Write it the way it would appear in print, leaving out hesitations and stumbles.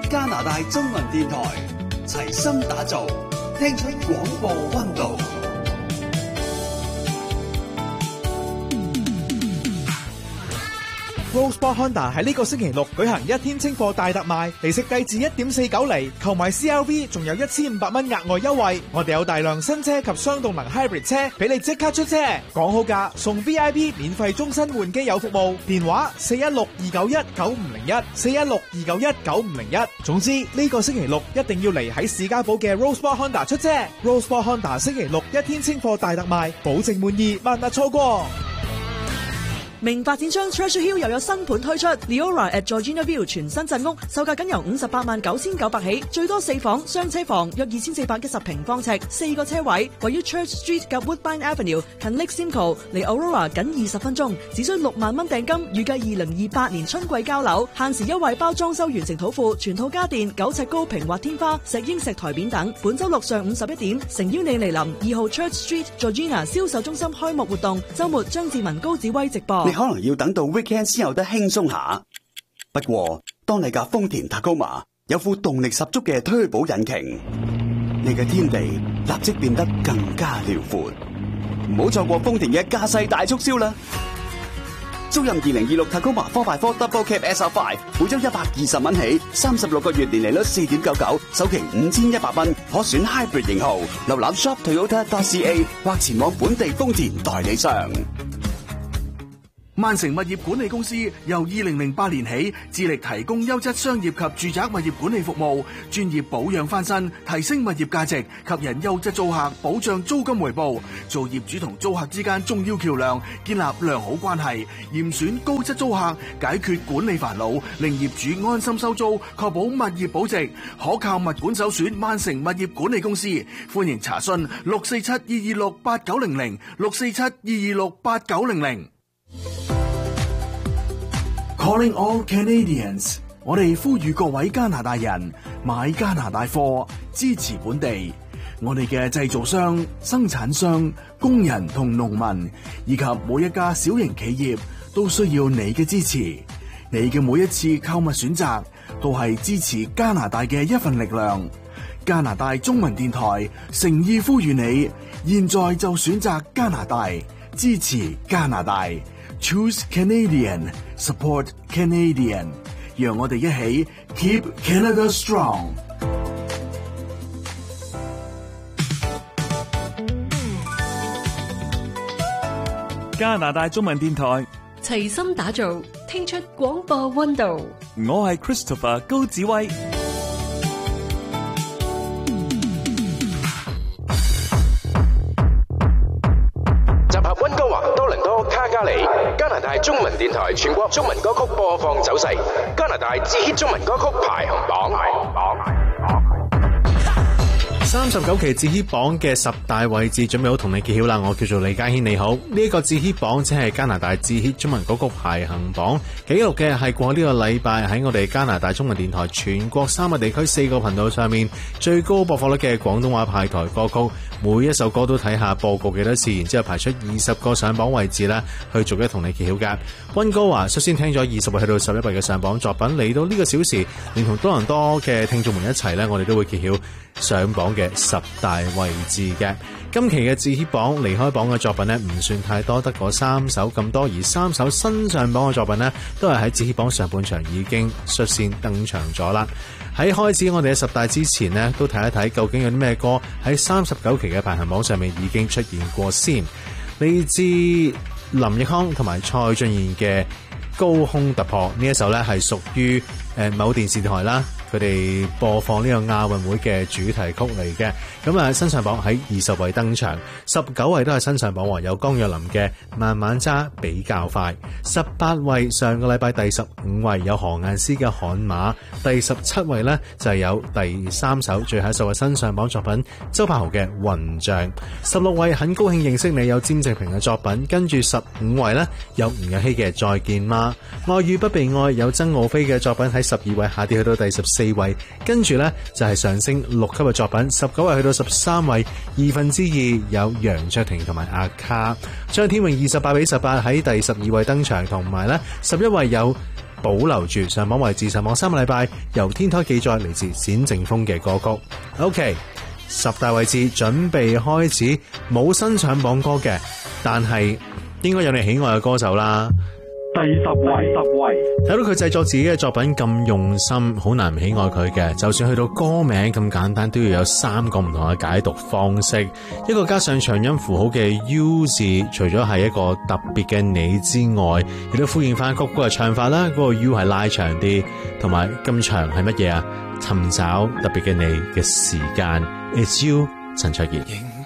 加拿大中文電台，齊心打造，聽出廣播溫度。 Rosport Honda 喺呢個星期六舉行一天清貨大特賣，利息低至 1.49 厘，購買 CRV 仲有1500蚊額外優惠。我哋有大量新車及雙動能 hybrid 車俾你即刻出車，講好價送 VIP 免費終身換機油服務，電話416-291-9501 416-291-9501。總之呢個星期六一定要嚟喺士嘉堡嘅 Rosport Honda 出車。Rosport Honda 星期六一天清貨大特賣，保證滿意，萬勿錯過。 明發展商 Treasure Hill 又有新盤推出 Leora at Georgina View 全新鎮屋，售價僅由589900起，最多4房雙車房，約2410平方尺，4個車位，位於 Church Street 及 Woodbine Avenue， 近 Lake Simcoe， 離 Aurora 僅20分鐘，只需6萬蚊訂金，預計2028年春季交樓，限時優惠包裝修完成土庫，全套家電9尺高平滑天花、石英石台匾等。本周六上午11點，誠邀你嚟臨2號 Church Street Georgina 銷售中心開幕活動，周末張志文高子威直播。 你可能要等到 weekend 先有得輕鬆下，不過當你架豐田 Tacoma 有副動力十足嘅推保引擎，你嘅天地立即變得更加遼闊。唔好錯過豐田嘅駕駛大促銷啦！租任2026 Tacoma 4x4 Double Cab SR5， 每周120蚊起，36個月年利率 4.99%， 首期5100蚊，可選 Hybrid 型號。瀏覽 shoptoyota.ca 或前往本地豐田代理商。 萬城物業管理公司由2008年起致力提供優質商業及住宅物業管理服務，專業保養翻新，提升物業價值，吸引優質租客，保障租金回報，做業主同租客之間重要橋樑，建立良好關係，嚴選高質租客，解決管理煩惱，令業主安心收租，確保物業保值，可靠物管首選萬城物業管理公司。歡迎查詢647-226-8900 647-226-8900。Calling all Canadians， 我哋呼籲各位加拿大人買加拿大貨，支持本地。我哋嘅製造商、生產商、工人同農民，以及每一家小型企業都需要你嘅支持。你嘅每一次購物選擇，都係支持加拿大嘅一份力量。加拿大中文電台誠意呼籲你，現在就選擇加拿大，支持加拿大。Choose Canadian, support Canadian， 讓我哋一起 Keep Canada Strong。 加拿大中文電台齊心打造，聽出廣播溫度。 我係 Christopher 高子威。 加拿大中文電台全國中文歌曲播放走勢，加拿大至 hit 中文歌曲排行榜。 39期至 hit 榜嘅10大位置準備好同你揭曉啦！我叫做李家軒，你好。呢個至 hit 榜即係加拿大至 hit 中文歌曲排行榜，記錄嘅係過呢個禮拜喺我哋加拿大中文電台全國3個地區4個頻道上面最高播放率嘅廣東話派台歌曲，每一首歌都睇下播過幾多次，然之後排出20個上榜位置啦，去逐一同你揭曉㗎。溫哥華率先聽咗20位去到11位嘅上榜作品，嚟到呢個小時，連同多倫多嘅聽眾們一齊呢，我哋都會揭曉上榜嘅10大位置嘅。今期嘅至 hit 榜離開榜嘅作品呢，唔算太多，得嗰3首咁多，而3首新上榜嘅作品呢，都係喺至 hit 榜上半場已經率先登場咗啦。喺開始我哋嘅10大之前呢，都睇一睇究竟有啲咩歌喺39期嘅排行榜上面已經出現過先。嚟自林奕匡同埋蔡俊彥嘅高空突破，呢一首呢係屬於某電視台啦，佢哋播放呢個亞運會嘅主題曲嚟嘅。咁啊，新上榜喺20位登場，19位都係新上榜喎，有江若琳嘅慢慢揸比較快。18位上個禮拜第15位有何雁詩嘅悍馬，第17位呢就係有第3首最後一首嘅新上榜作品周柏豪嘅雲像。16位很高興認識你，有詹正平嘅作品，跟住15位呢有吳若希嘅再見嗎。愛與不被愛有曾傲飛嘅作品喺12位下跌去到第14位，跟住呢就係上升6級嘅作品，19位去到13位，2/2有楊卓婷同埋阿卡。張天榮28比18喺第12位登場，同埋呢11位有保留住上榜位置上榜3個禮拜，由天台記載嚟自冼靖峰嘅歌曲。OK， 10大位置準備開始，冇新上榜歌嘅，但係應該有你喜愛嘅歌手啦。 第10位， 睇到佢製作自己嘅作品咁用心，好難唔喜愛佢嘅。就算去到歌名咁簡單，都要有3個唔同嘅解讀方式。一個加上長音符號嘅 U 字，除咗係一個特別嘅你之外，亦都呼應翻曲嘅唱法啦。嗰個 U 係拉長啲，同埋咁長係乜嘢啊？尋找特別嘅你嘅時間。It's you， 陳卓賢。